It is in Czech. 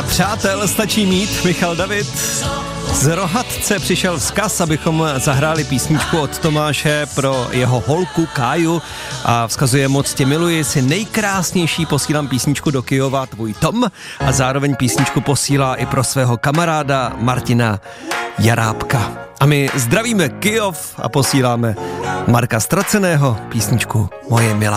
Přátel stačí mít, Michal David. Z Rohatce přišel vzkaz, abychom zahráli písničku od Tomáše pro jeho holku Káju a vzkazuje: moc tě miluji, jsi nejkrásnější, posílám písničku do Kyjova, tvůj Tom, a zároveň písničku posílá i pro svého kamaráda Martina Jarábka. A my zdravíme Kyjov a posíláme Marka Ztraceného písničku Moje milá.